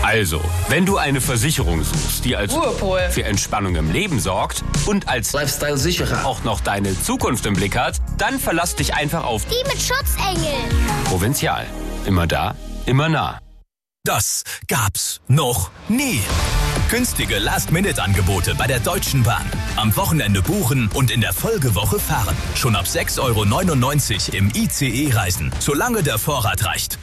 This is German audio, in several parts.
Also, wenn du eine Versicherung suchst, die als Ruhepol für Entspannung im Leben sorgt und als Lifestyle-Sicherer auch noch deine Zukunft im Blick hat, dann verlass dich einfach auf Die mit Schutzengel. Provinzial. Immer da, immer nah. Das gab's noch nie. Günstige Last-Minute-Angebote bei der Deutschen Bahn. Am Wochenende buchen und in der Folgewoche fahren. Schon ab 6,99 € im ICE reisen, solange der Vorrat reicht.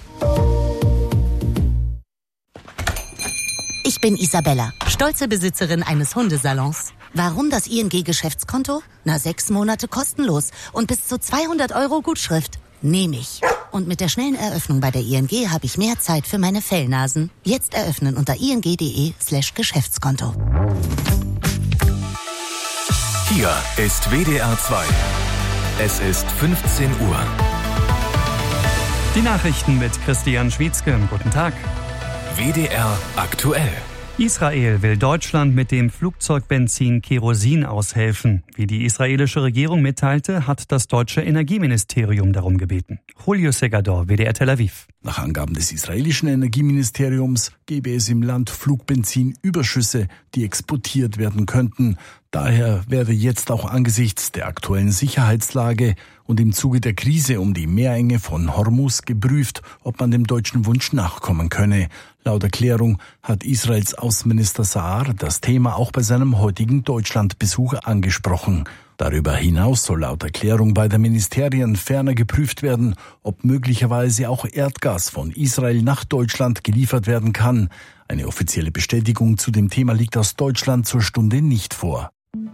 Ich bin Isabella, stolze Besitzerin eines Hundesalons. Warum das ING-Geschäftskonto? 6 Monate kostenlos und bis zu 200 € Gutschrift. Nehme ich. Und mit der schnellen Eröffnung bei der ING habe ich mehr Zeit für meine Fellnasen. Jetzt eröffnen unter ing.de/Geschäftskonto. Hier ist WDR 2. Es ist 15 Uhr. Die Nachrichten mit Christian Schwietzke. Guten Tag. WDR aktuell. Israel will Deutschland mit dem Flugzeugbenzin Kerosin aushelfen. Wie die israelische Regierung mitteilte, hat das deutsche Energieministerium darum gebeten. Julio Segador, WDR Tel Aviv. Nach Angaben des israelischen Energieministeriums gäbe es im Land Flugbenzinüberschüsse, die exportiert werden könnten. Daher werde jetzt auch angesichts der aktuellen Sicherheitslage und im Zuge der Krise um die Meerenge von Hormuz geprüft, ob man dem deutschen Wunsch nachkommen könne. Laut Erklärung hat Israels Außenminister Saar das Thema auch bei seinem heutigen Deutschlandbesuch angesprochen. Darüber hinaus soll laut Erklärung beider Ministerien ferner geprüft werden, ob möglicherweise auch Erdgas von Israel nach Deutschland geliefert werden kann. Eine offizielle Bestätigung zu dem Thema liegt aus Deutschland zur Stunde nicht vor.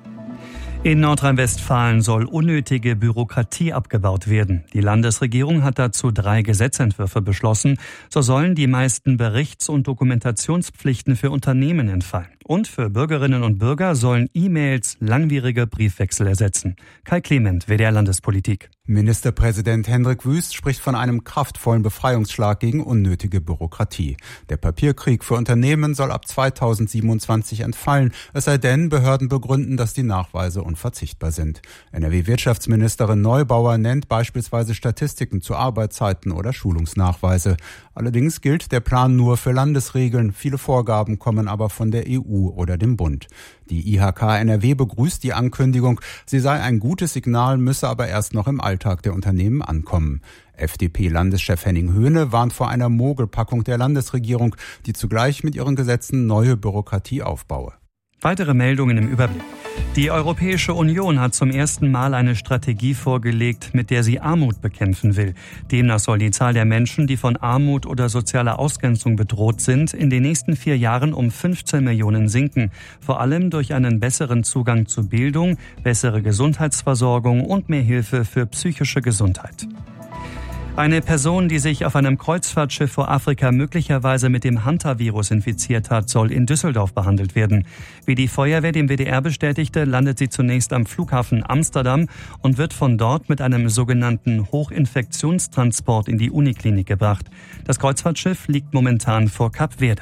In Nordrhein-Westfalen soll unnötige Bürokratie abgebaut werden. Die Landesregierung hat dazu 3 Gesetzentwürfe beschlossen. So sollen die meisten Berichts- und Dokumentationspflichten für Unternehmen entfallen. Und für Bürgerinnen und Bürger sollen E-Mails langwierige Briefwechsel ersetzen. Kai Clement, WDR Landespolitik. Ministerpräsident Hendrik Wüst spricht von einem kraftvollen Befreiungsschlag gegen unnötige Bürokratie. Der Papierkrieg für Unternehmen soll ab 2027 entfallen, es sei denn, Behörden begründen, dass die Nachweise unverzichtbar sind. NRW-Wirtschaftsministerin Neubauer nennt beispielsweise Statistiken zu Arbeitszeiten oder Schulungsnachweise. Allerdings gilt der Plan nur für Landesregeln. Viele Vorgaben kommen aber von der EU oder dem Bund. Die IHK NRW begrüßt die Ankündigung. Sie sei ein gutes Signal, müsse aber erst noch im Alltag der Unternehmen ankommen. FDP-Landeschef Henning Höhne warnt vor einer Mogelpackung der Landesregierung, die zugleich mit ihren Gesetzen neue Bürokratie aufbaue. Weitere Meldungen im Überblick. Die Europäische Union hat zum ersten Mal eine Strategie vorgelegt, mit der sie Armut bekämpfen will. Demnach soll die Zahl der Menschen, die von Armut oder sozialer Ausgrenzung bedroht sind, in den nächsten 4 Jahren um 15 Millionen sinken. Vor allem durch einen besseren Zugang zu Bildung, bessere Gesundheitsversorgung und mehr Hilfe für psychische Gesundheit. Eine Person, die sich auf einem Kreuzfahrtschiff vor Afrika möglicherweise mit dem Hanta-Virus infiziert hat, soll in Düsseldorf behandelt werden. Wie die Feuerwehr dem WDR bestätigte, landet sie zunächst am Flughafen Amsterdam und wird von dort mit einem sogenannten Hochinfektionstransport in die Uniklinik gebracht. Das Kreuzfahrtschiff liegt momentan vor Kap Verde.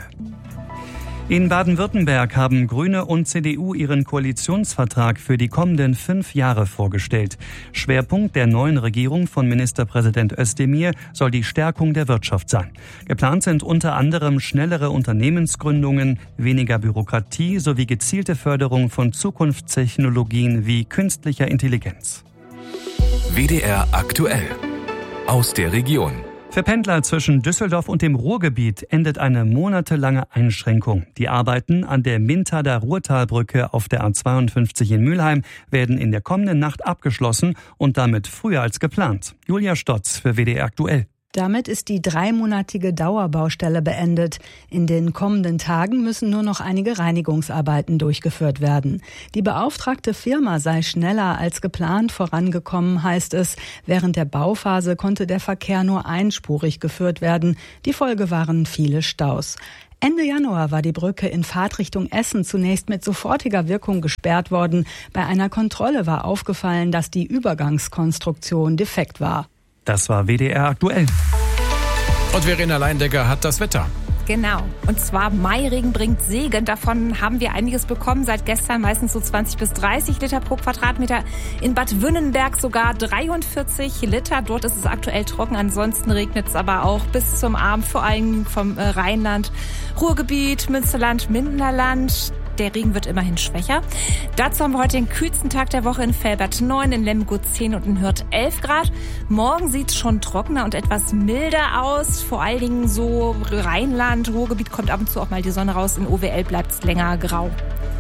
In Baden-Württemberg haben Grüne und CDU ihren Koalitionsvertrag für die kommenden 5 Jahre vorgestellt. Schwerpunkt der neuen Regierung von Ministerpräsident Özdemir soll die Stärkung der Wirtschaft sein. Geplant sind unter anderem schnellere Unternehmensgründungen, weniger Bürokratie sowie gezielte Förderung von Zukunftstechnologien wie künstlicher Intelligenz. WDR aktuell. Aus der Region. Für Pendler zwischen Düsseldorf und dem Ruhrgebiet endet eine monatelange Einschränkung. Die Arbeiten an der Mintader Ruhrtalbrücke auf der A52 in Mülheim werden in der kommenden Nacht abgeschlossen und damit früher als geplant. Julia Stotz für WDR aktuell. Damit ist die 3-monatige Dauerbaustelle beendet. In den kommenden Tagen müssen nur noch einige Reinigungsarbeiten durchgeführt werden. Die beauftragte Firma sei schneller als geplant vorangekommen, heißt es. Während der Bauphase konnte der Verkehr nur einspurig geführt werden. Die Folge waren viele Staus. Ende Januar war die Brücke in Fahrtrichtung Essen zunächst mit sofortiger Wirkung gesperrt worden. Bei einer Kontrolle war aufgefallen, dass die Übergangskonstruktion defekt war. Das war WDR aktuell. Und Verena Leindecker hat das Wetter. Genau. Und zwar Mairegen bringt Segen. Davon haben wir einiges bekommen. Seit gestern meistens so 20 bis 30 Liter pro Quadratmeter. In Bad Wünnenberg sogar 43 Liter. Dort ist es aktuell trocken. Ansonsten regnet es aber auch bis zum Abend, vor allem vom Rheinland, Ruhrgebiet, Münsterland, Mindenerland. Der Regen wird immerhin schwächer. Dazu haben wir heute den kühlsten Tag der Woche in Velbert 9, in Lemgo 10 und in Hürth 11 Grad. Morgen sieht es schon trockener und etwas milder aus. Vor allen Dingen so Rheinland, Ruhrgebiet kommt ab und zu auch mal die Sonne raus. In OWL bleibt es länger grau.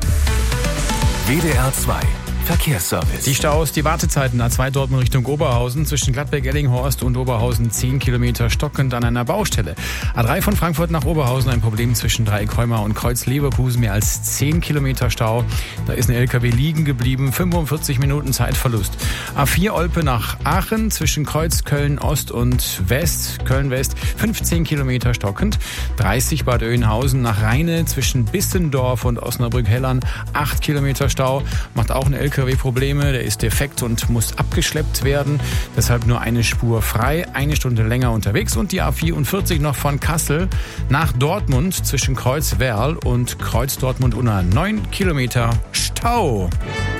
WDR 2 Verkehrsservice. Die Staus, die Wartezeiten A2 Dortmund Richtung Oberhausen zwischen Gladbeck-Ellinghorst und Oberhausen 10 Kilometer stockend an einer Baustelle. A3 von Frankfurt nach Oberhausen ein Problem zwischen Dreieckheuma und Kreuz-Leverkusen, mehr als 10 Kilometer Stau. Da ist ein LKW liegen geblieben, 45 Minuten Zeitverlust. A4 Olpe nach Aachen zwischen Kreuz Köln-Ost und West, Köln-West, 15 Kilometer stockend. 30 Bad Oeynhausen nach Rheine zwischen Bissendorf und Osnabrück-Hellern, 8 Kilometer Stau. Macht auch ein LKW-Probleme, der ist defekt und muss abgeschleppt werden. Deshalb nur eine Spur frei, eine Stunde länger unterwegs. Und die A44 noch von Kassel nach Dortmund zwischen Kreuz-Werl und Kreuz-Dortmund-Unna. 9 Kilometer Stau.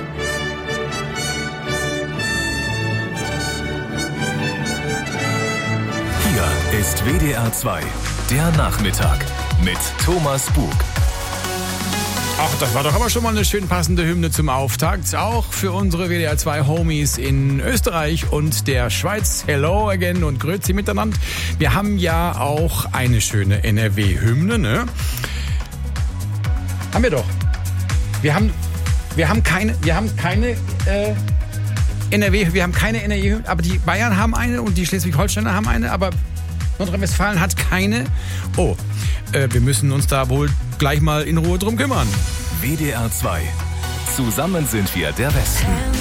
Hier ist WDR 2, der Nachmittag mit Thomas Bug. Ach, das war doch aber schon mal eine schön passende Hymne zum Auftakt. Auch für unsere WDR 2 Homies in Österreich und der Schweiz. Hello again und grüezi miteinander. Wir haben ja auch eine schöne NRW-Hymne, ne? Haben wir doch. Wir haben keine NRW-Hymne, aber die Bayern haben eine und die Schleswig-Holsteiner haben eine, aber Nordrhein-Westfalen hat keine. Oh, wir müssen uns da wohl gleich mal in Ruhe drum kümmern. WDR 2. Zusammen sind wir der Westen.